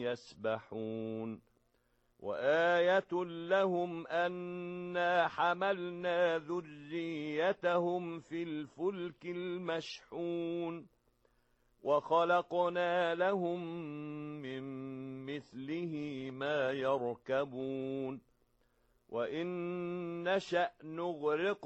يسبحون وآية لهم أنا حملنا ذريتهم في الفلك المشحون وخلقنا لهم من مثله ما يركبون وإن نشأ نغرق